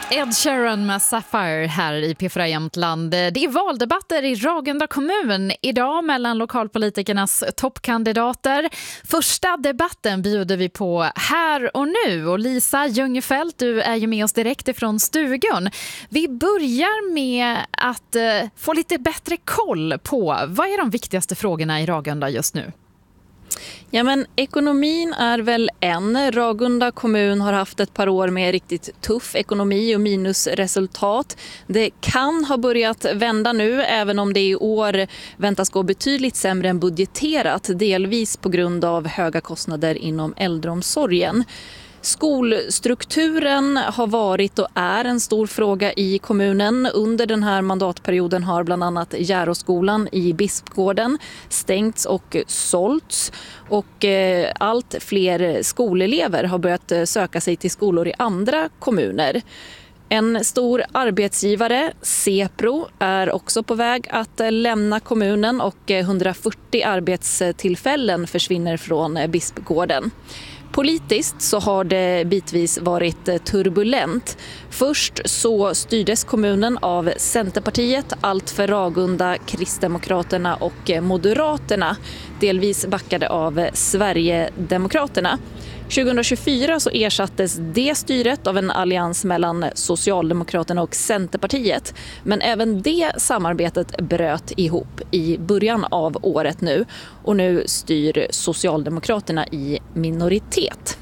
Ed Sheeran med Sapphire här i P4 Jämtland. Det är valdebatter i Ragunda kommun idag mellan lokalpolitikernas toppkandidater. Första debatten bjuder vi på här och nu. Och Lisa Ljungefelt, du är ju med oss direkt ifrån stugan. Vi börjar med att få lite bättre koll på vad är de viktigaste frågorna i Ragunda just nu. Ja, men ekonomin är väl en. Ragunda kommun har haft ett par år med riktigt tuff ekonomi och minusresultat. Det kan ha börjat vända nu, även om det i år väntas gå betydligt sämre än budgeterat, delvis på grund av höga kostnader inom äldreomsorgen. Skolstrukturen har varit och är en stor fråga i kommunen. Under den här mandatperioden har bland annat Järåskolan i Bispgården stängts och sålts. Och allt fler skolelever har börjat söka sig till skolor i andra kommuner. En stor arbetsgivare, Sepro, är också på väg att lämna kommunen och 140 arbetstillfällen försvinner från Bispgården. Politiskt så har det bitvis varit turbulent. Först så styrdes kommunen av Centerpartiet, allt för Ragunda, Kristdemokraterna och Moderaterna, delvis backade av Sverigedemokraterna. 2024 så ersattes det styret av en allians mellan Socialdemokraterna och Centerpartiet. Men även det samarbetet bröt ihop i början av året nu. Och nu styr Socialdemokraterna i minoritet.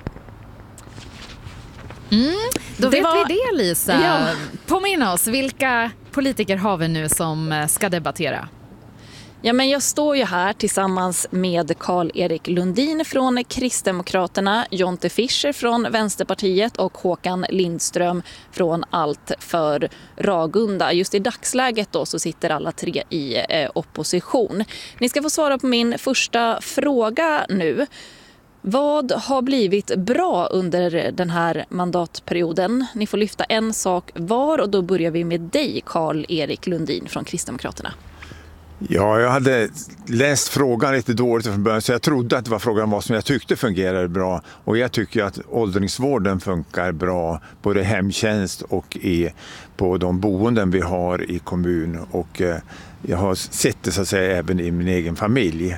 Då vet vi det, Lisa. Ja. Påminna oss, vilka politiker har vi nu som ska debattera? Ja, men jag står ju här tillsammans med Karl-Erik Lundin från Kristdemokraterna, Jonte Fischer från Vänsterpartiet och Håkan Lindström från Allt för Ragunda. Just i dagsläget då så sitter alla tre i opposition. Ni ska få svara på min första fråga nu. Vad har blivit bra under den här mandatperioden? Ni får lyfta en sak var och då börjar vi med dig, Karl-Erik Lundin från Kristdemokraterna. Ja, jag hade läst frågan lite dåligt från början så jag trodde att det var frågan om vad som jag tyckte fungerade bra. Och jag tycker att åldringsvården funkar bra, både hemtjänst och på de boenden vi har i kommun. Och jag har sett det så att säga även i min egen familj.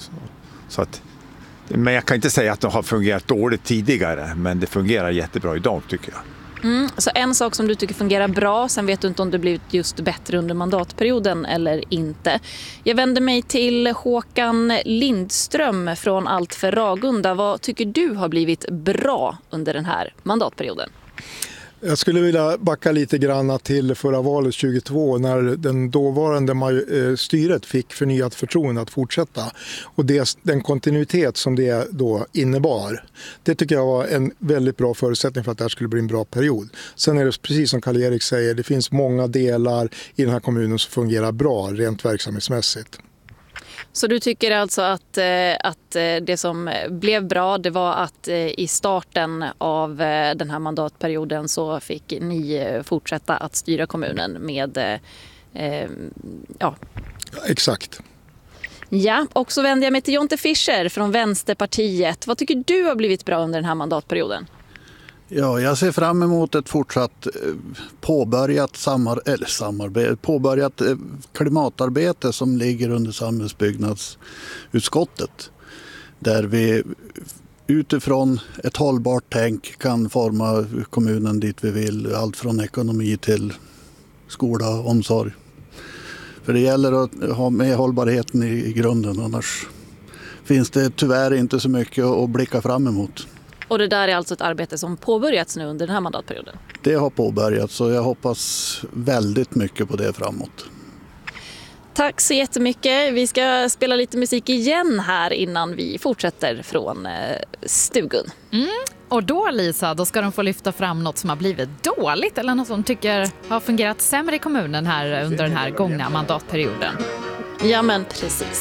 Men jag kan inte säga att det har fungerat dåligt tidigare, men det fungerar jättebra idag tycker jag. Så en sak som du tycker fungerar bra, sen vet du inte om det blivit just bättre under mandatperioden eller inte. Jag vänder mig till Håkan Lindström från Allt för Ragunda. Vad tycker du har blivit bra under den här mandatperioden? Jag skulle vilja backa lite grann till förra valet 2022 när den dåvarande styret fick förnyat förtroende att fortsätta. Och den kontinuitet som det då innebar, det tycker jag var en väldigt bra förutsättning för att det här skulle bli en bra period. Sen är det precis som Karl-Erik säger, det finns många delar i den här kommunen som fungerar bra rent verksamhetsmässigt. Så du tycker alltså att det som blev bra, det var att i starten av den här mandatperioden så fick ni fortsätta att styra kommunen med ja. Exakt. Ja, och så vänder jag mig till Jonte Fischer från Vänsterpartiet. Vad tycker du har blivit bra under den här mandatperioden? Ja, jag ser fram emot ett fortsatt påbörjat klimatarbete som ligger under samhällsbyggnadsutskottet. Där vi utifrån ett hållbart tänk kan forma kommunen dit vi vill. Allt från ekonomi till skola och omsorg. För det gäller att ha med hållbarheten i grunden, annars finns det tyvärr inte så mycket att blicka fram emot. Och det där är alltså ett arbete som påbörjats nu under den här mandatperioden? Det har påbörjats och jag hoppas väldigt mycket på det framåt. Tack så jättemycket. Vi ska spela lite musik igen här innan vi fortsätter från stugan. Och då, Lisa, då ska de få lyfta fram något som har blivit dåligt eller något som tycker har fungerat sämre i kommunen här under den här gångna mandatperioden. Ja, men precis.